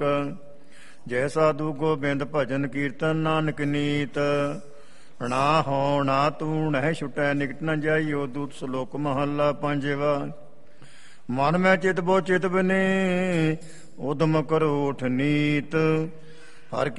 ਜੈ ਸਾਧੂ ਗੋਬਿੰਦ ਭਜਨ ਕੀਰਤਨ ਨਾਨਕ ਨੀਤ। ਨਾ ਹੋ ਨਾ ਤੂੰ ਨਹਿ ਛੁਟੈ ਨਿਕਟ ਨ ਜਾਈਓ। ਦੂਤ ਸਲੋਕ ਮਹੱਲਾ ਪੰਜਵਾ। ਮਨ ਮੈਂ ਚਿਤ ਬੋ ਚਿਤ ਬਨੇ ਉਦਮ ਕਰੋ ਉਠ ਨੀਤ। ਹਰ